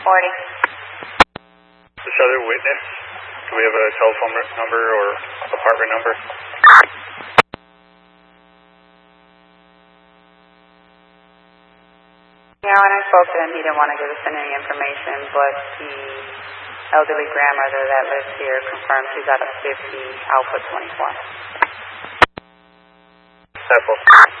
40. This other witness, do we have a telephone number or apartment number? Yeah, when I spoke to him, he didn't want to give us any information, but the elderly grandmother that lives here confirmed she's at a 50, output 24. That's all.